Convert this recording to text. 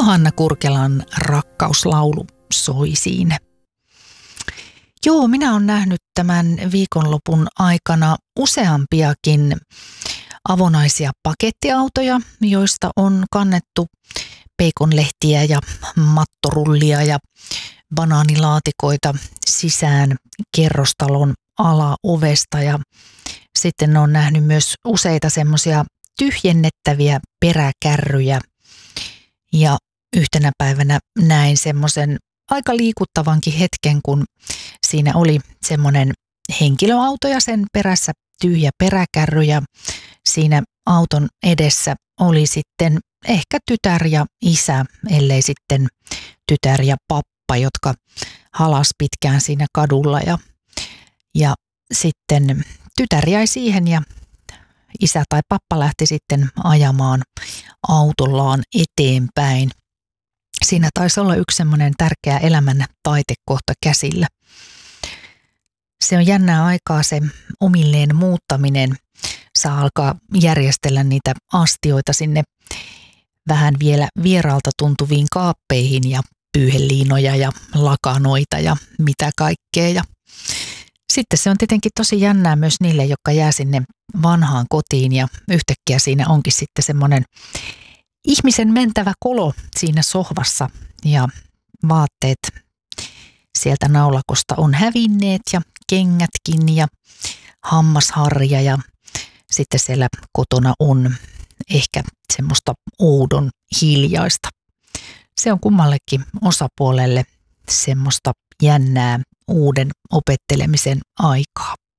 Hanna Kurkelan rakkauslaulu soi siinä. Joo, minä olen nähnyt tämän viikonlopun aikana useampiakin avonaisia pakettiautoja, joista on kannettu peikonlehtiä ja mattorullia ja banaanilaatikoita sisään kerrostalon alaovesta. Ja sitten olen nähnyt myös useita semmoisia tyhjennettäviä peräkärryjä. Ja yhtenä päivänä näin semmoisen aika liikuttavankin hetken, kun siinä oli semmoinen henkilöauto ja sen perässä tyhjä peräkärry ja siinä auton edessä oli sitten ehkä tytär ja isä, ellei sitten tytär ja pappa, jotka halas pitkään siinä kadulla ja sitten tytär jäi siihen ja isä tai pappa lähti sitten ajamaan autollaan eteenpäin. Siinä taisi olla yksi semmoinen tärkeä elämän taitekohta käsillä. Se on jännää aikaa se omilleen muuttaminen. Saa alkaa järjestellä niitä astioita sinne vähän vielä vieraalta tuntuviin kaappeihin ja pyyheliinoja ja lakanoita ja mitä kaikkea. Ja sitten se on tietenkin tosi jännää myös niille, jotka jää sinne vanhaan kotiin ja yhtäkkiä siinä onkin sitten semmoinen ihmisen mentävä kolo siinä sohvassa ja vaatteet sieltä naulakosta on hävinneet ja kengätkin ja hammasharja ja sitten siellä kotona on ehkä semmoista oudon hiljaista. Se on kummallekin osapuolelle semmoista jännää uuden opettelemisen aikaa.